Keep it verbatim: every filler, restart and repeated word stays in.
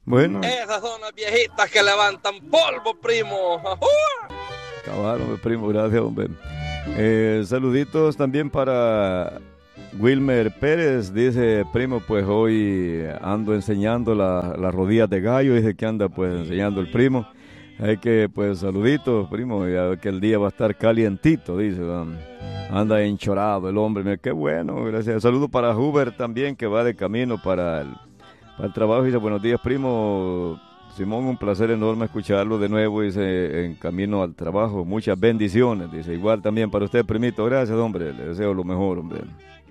Bueno, Esas son las viejitas que levantan polvo, primo. cabal, hombre, primo, gracias, hombre. Eh, saluditos también para Wilmer Pérez, dice, primo, pues hoy ando enseñando la- las rodillas de gallo, dice que anda pues enseñando el primo. Hay que, pues, saluditos, primo, ya que el día va a estar calientito, dice, ¿va? Anda enchorado el hombre, mira, qué bueno, gracias. Saludo para Hubert también, que va de camino para el, para el trabajo, dice, buenos días, primo. Simón, un placer enorme escucharlo de nuevo, dice, en camino al trabajo. Muchas bendiciones, dice. Igual también para usted, primito. Gracias, hombre. Le deseo lo mejor, hombre.